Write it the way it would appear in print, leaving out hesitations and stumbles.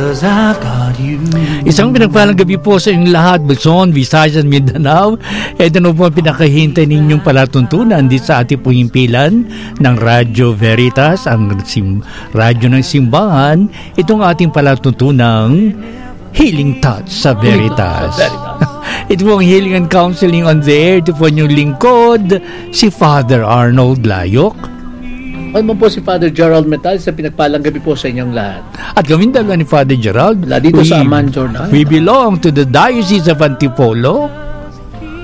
'cause I got you. Isang pinagpalang gabi po sa inyong lahat, Luzon, Visayas, Mindanao. Ito na po ang pinakahintay ninyong palatuntunan dito sa ating pumimpilan ng Radyo Veritas, ang radyo ng simbahan. Itong ating palatuntunang Healing Touch sa Veritas. Ito po ang Healing and Counseling on the Air. Ito po yung lingkod, si Father Arnold Layok. Ano po si Father Gerald Metal sa pinagpalang gabi po sa inyong lahat. At kami dalawa ni Father Gerald. Dito sa Aman Journal. We belong to the Diocese of Antipolo.